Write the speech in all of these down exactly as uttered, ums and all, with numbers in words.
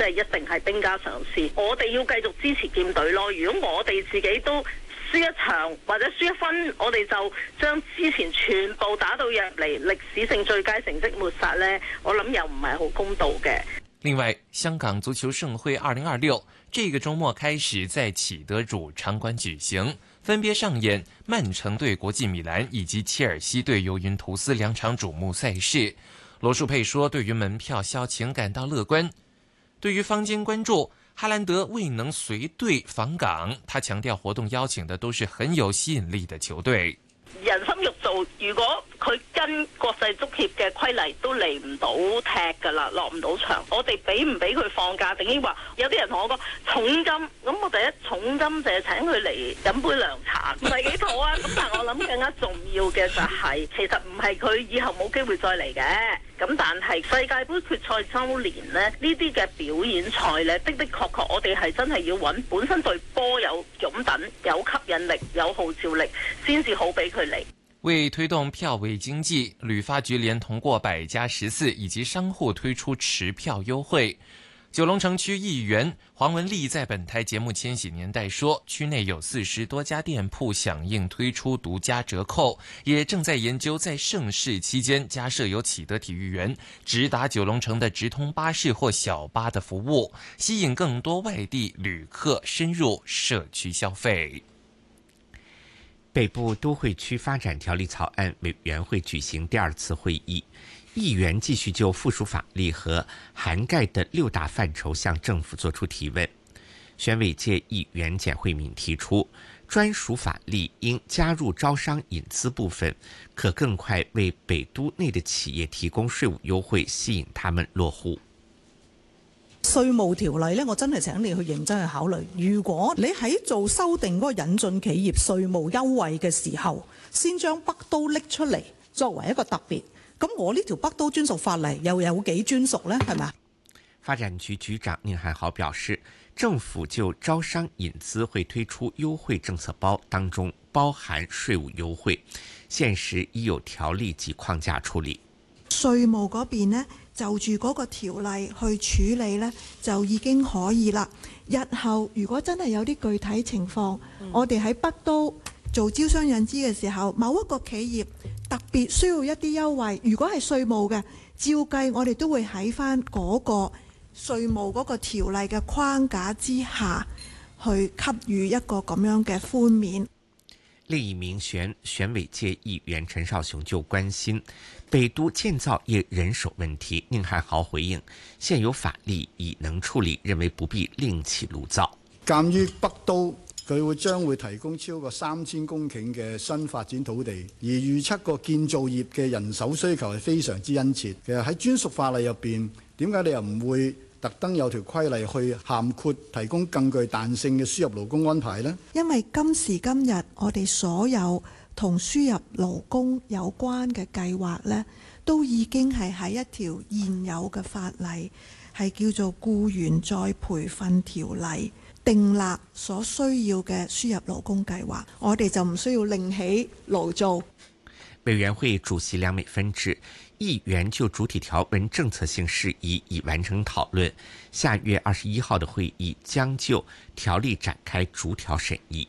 係一定係兵家常事。我哋要繼續支持劍隊咯。如果我哋自己都輸一場或者輸一分，我哋就將之前全部打到入嚟歷史性最佳成績抹殺呢，我諗又唔係好公道嘅。 另外，香港足球盛會二零二六這個週末開始在啟德主場館舉行，分別上演曼城對國際米蘭以及切爾西對尤文圖斯兩場矚目賽事。羅淑佩說，對於門票銷情感到樂觀。對於坊間關注哈蘭德未能隨隊訪港，他強調活動邀請的都是很有吸引力的球隊。 人心肉做，如果佢跟國際足協嘅規例都嚟唔到踢噶啦，落唔到場，我哋俾唔俾佢放假？定係話有啲人同我講重金，咁我第一重金就係請佢嚟飲杯涼茶，唔係幾好啊！咁但係我諗更加重要嘅就係、是，其實唔係佢以後冇機會再嚟嘅。咁但係世界盃決賽周年呢，呢啲嘅表演賽呢，的的確確我哋係真係要揾本身對波有擁躉、有吸引力、有號召力，先至好俾佢嚟。 為推動票務經濟，旅發局連同過百家食肆以及商戶推出持票優惠。九龍城區議員黃文麗在本台節目《千禧年代》說，區內有四十多家店鋪響應推出獨家折扣，也正在研究在盛事期間加設有啟德體育園直達九龍城的直通巴士或小巴的服務，吸引更多外地旅客深入社區消費。 北部都會區發展條例草案委員會舉行第二次會議，議員繼續就附屬法例和涵蓋的六大範疇向政府作出提問。選委界議員簡慧敏提出，專屬法例應加入招商引資部分，可更快為北都內的企業提供稅務優惠，吸引他們落戶。 稅務條例呢，我真係請你去認真去考慮。如果你喺做修訂嗰個引進企業稅務優惠嘅時候，先將北都拎出嚟作為一個特別，咁我呢條北都專屬法例又有幾專屬呢？係咪？ 發展局局長寧漢豪表示，政府就招商引資會推出優惠政策包，當中包含稅務優惠，現時已有條例及框架處理。 稅務嗰邊呢，就住嗰個條例去處理呢，就已經可以啦。日後如果真係有啲具體情況，嗯、我哋喺北都做招商引資嘅時候，某一個企業特別需要一啲優惠，如果係稅務嘅，照計我哋都會喺翻嗰個稅務嗰個條例嘅框架之下去給予一個咁樣嘅寬免。 另一名選選委界議員陳少雄就關心北都建造業人手問題，寧漢豪回應，現有法例已能處理，認為不必另起爐灶。 鑒於北都佢會將會提供超過三千公頃嘅新發展土地，而預測個建造業嘅人手需求係非常之殷切。其實喺專屬法例入邊，點解你又唔會特登有條規例去涵括提供更具彈性嘅輸入勞工安排呢？ 因為今時今日我哋所有同輸入勞工有關嘅計劃呢，都已經係喺一條現有嘅法例，係叫做僱員再培訓條例訂立所需要嘅輸入勞工計劃，我哋就唔需要另起爐灶。 委員會主席梁美芬指，議員就主體條文政策性事宜已完成討論，下月二十一號的會議將就條例展開逐條審議。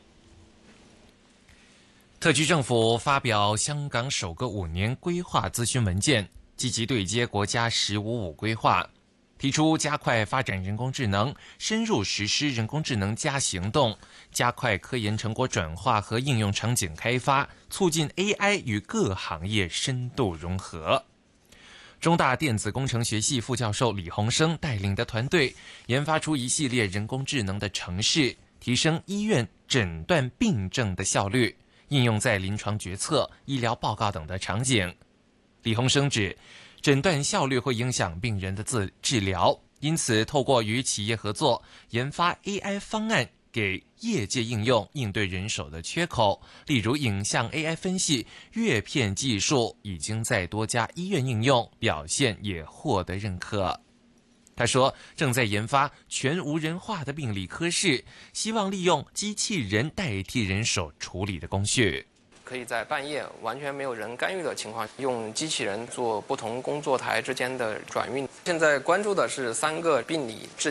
特區政府發表香港首個五年規劃諮詢文件，積極對接國家十五五規劃，提出加快發展人工智能，深入實施人工智能加行動，加快科研成果轉化和應用場景開發，促進 A I 與各行業深度融合。中大電子工程學系副教授李鴻生帶領的團隊研發出一系列人工智能的程式，提升醫院診斷病症的效率，應用在臨床決策、醫療報告等的場景。李鴻生指，診斷效率會影響病人的治治療，因此透過與企業合作，研發 A I 方案給業界應用，應對人手的缺口。例如影像 A I 分析、閱片技術已經在多家醫院應用，表現也獲得認可。他說，正在研發全無人化的病理科室，希望利用機器人代替人手處理的工序。 可以在半夜完全沒有人干預的情況，用機器人做不同工作台之間的轉運。現在關注的是三個病理治